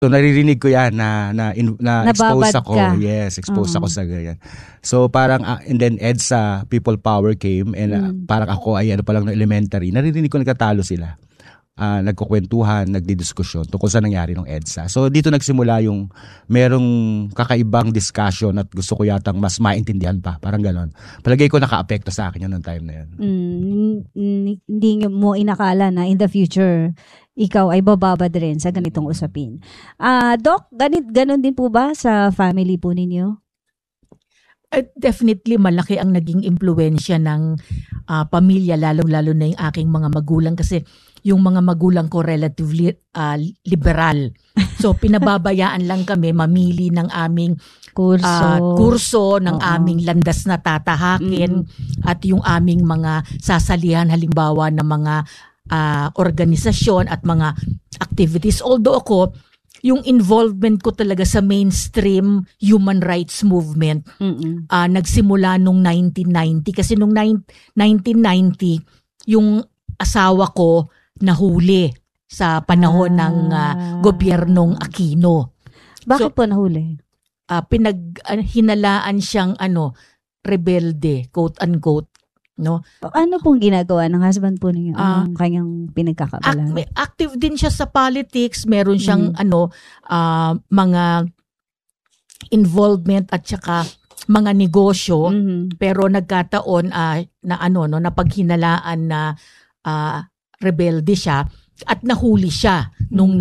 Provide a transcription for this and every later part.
So naririnig ko yan na expose ako. ka. Yes, expose ako sa ganyan. So parang and then EDSA People Power came and parang ako ay ano pa lang na elementary. Naririnig ko nagtatalo sila. Nagkukwentuhan, nagdidiskusyon tungkol sa nangyari ng EDSA. So dito nagsimula yung merong kakaibang discussion at gusto ko yatang mas maintindihan pa. Parang ganon. Palagay ko naka-apekto sa akin yun noong time na yun. Hindi mo inakala na in the future ikaw ay bababad rin sa ganitong usapin. Doc, ganon din po ba sa family po ninyo? Definitely malaki ang naging impluwensya ng pamilya, lalo na yung aking mga magulang kasi yung mga magulang ko relatively liberal. So pinababayaan lang kami mamili ng aming kurso ng aming landas na tatahakin at yung aming mga sasalihan halimbawa ng mga organisasyon at mga activities. Although ako, yung involvement ko talaga sa mainstream human rights movement nagsimula nung 1990 kasi nung 1990 yung asawa ko nahuli sa panahon ng gobyernong Aquino. Bakit po nahuli? Hinalaan siyang rebelde, quote unquote. No? Ano pong ginagawa ng husband po ninyo? Anong kanyang pinagkakabalan? Active din siya sa politics, meron siyang mga involvement at saka mga negosyo, pero nagkataon na paghinalaan na rebelde siya at nahuli siya nung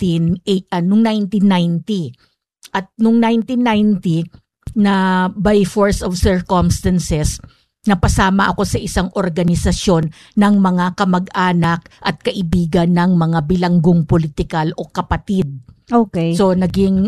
1990. At nung 1990 na by force of circumstances napasama ako sa isang organisasyon ng mga kamag-anak at kaibigan ng mga bilanggong politikal o kapatid. Okay. So naging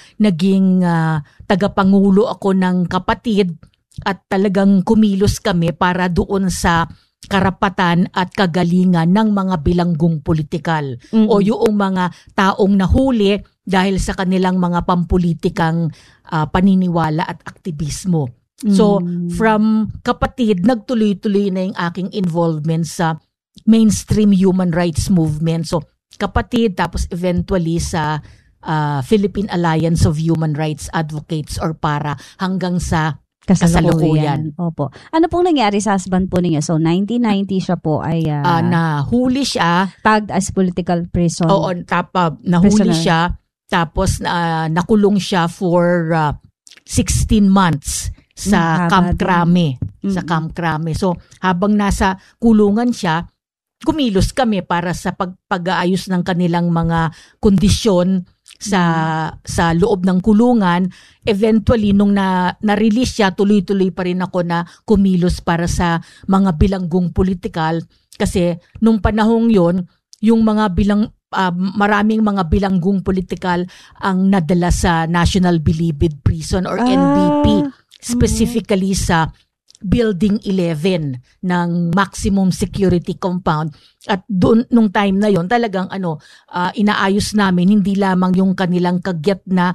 tagapangulo ako ng kapatid at talagang kumilos kami para doon sa karapatan at kagalingan ng mga bilanggong politikal o yung mga taong nahuli dahil sa kanilang mga pampulitikang paniniwala at aktivismo. So, from kapatid, nagtuloy-tuloy na yung aking involvement sa mainstream human rights movement. So, kapatid, tapos eventually sa Philippine Alliance of Human Rights Advocates or PARA hanggang sa kasalukuyan. Opo. Ano pong nangyari sa husband po ninyo? So, 1990 siya po ay nahuli siya. Tagged as political prison. Oo, nahuli siya. Tapos nakulong siya for 16 months. Sa Camp Crame. Sa Camp Crame. So, habang nasa kulungan siya, kumilos kami para sa pag-aayos ng kanilang mga kondisyon sa loob ng kulungan. Eventually, nung na-release siya, tuloy-tuloy pa rin ako na kumilos para sa mga bilanggong politikal. Kasi nung panahong yon, yung mga maraming mga bilanggong politikal ang nadala sa National Bilibid Prison or NBP. Specifically sa Building 11 ng maximum security compound. At doon nung time na yon talagang inaayos namin hindi lamang yung kanilang kagyat na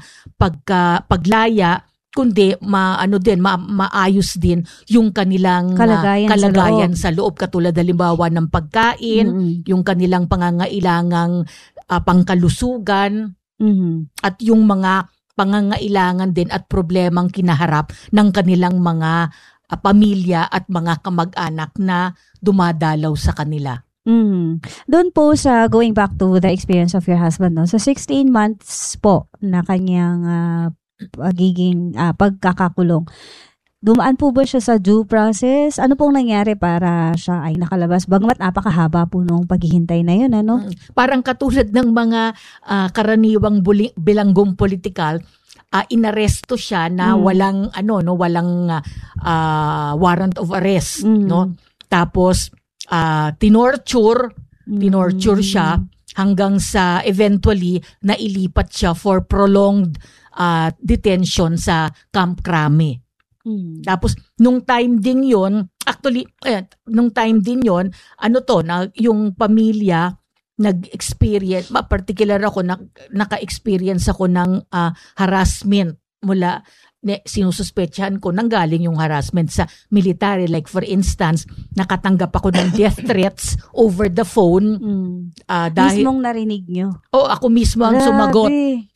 paglaya kundi maayos din yung kanilang kalagayan sa loob katulad halimbawa ng pagkain, yung kanilang pangangailangang pangkalusugan at yung mga pangangailangan din at problemang kinaharap ng kanilang mga pamilya at mga kamag-anak na dumadalaw sa kanila. Doon po sa going back to the experience of your husband, no? So 16 months po na kanyang pagkakakulong. Dumaan po ba siya sa due process? Ano pong nangyari para siya ay nakalabas? Bagamat napakahaba po nung paghihintay na yun, ano? Parang katulad ng mga karaniwang bilanggong politikal, inaresto siya na walang warrant of arrest, no? Tapos tinorture siya hanggang sa eventually nailipat siya for prolonged detention sa Camp Crame. Tapos nung time din yon, yung pamilya nag-experience, particular ako naka-experience ako ng harassment mula sinususpetsahan ko nanggaling yung harassment sa military. Like for instance, nakatanggap ako ng death threats over the phone. Dahil, mismong narinig nyo? ako mismo ang sumagot.